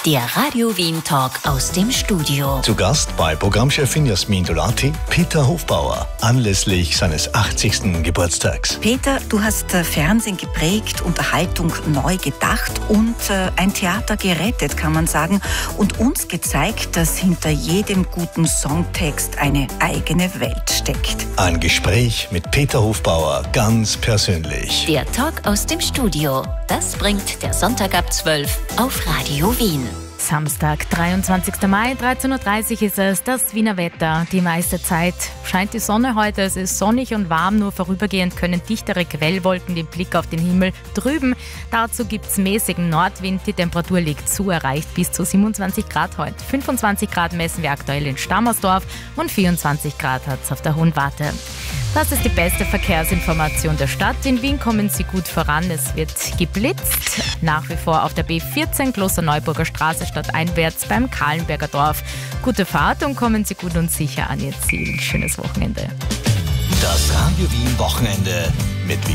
Der Radio Wien Talk aus dem Studio. Zu Gast bei Programmchefin Jasmin Dolati, Peter Hofbauer, anlässlich seines 80. Geburtstags. Peter, du hast Fernsehen geprägt, Unterhaltung neu gedacht und ein Theater gerettet, kann man sagen, und uns gezeigt, dass hinter jedem guten Songtext eine eigene Welt steckt. Ein Gespräch mit Peter Hofbauer, ganz persönlich. Der Talk aus dem Studio. Das bringt der Sonntag ab 12 auf Radio Wien. Samstag, 23. Mai, 13.30 Uhr ist es, das Wiener Wetter. Die meiste Zeit scheint die Sonne heute, es ist sonnig und warm, nur vorübergehend können dichtere Quellwolken den Blick auf den Himmel trüben. Dazu gibt es mäßigen Nordwind, die Temperatur liegt zu, erreicht bis zu 27 Grad heute. 25 Grad messen wir aktuell in Stammersdorf und 24 Grad hat es auf der Hohen Warte. Das ist die beste Verkehrsinformation der Stadt. In Wien kommen Sie gut voran. Es wird geblitzt. Nach wie vor auf der B14 Klosterneuburger Straße stadteinwärts beim Kahlenberger Dorf. Gute Fahrt und kommen Sie gut und sicher an Ihr Ziel. Schönes Wochenende. Das Radio Wien Wochenende mit